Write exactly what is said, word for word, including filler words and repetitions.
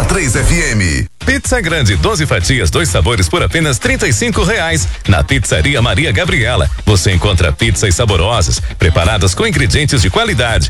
três F M. Pizza grande, doze fatias, dois sabores por apenas trinta e cinco reais. Na Pizzaria Maria Gabriela, você encontra pizzas saborosas, preparadas com ingredientes de qualidade.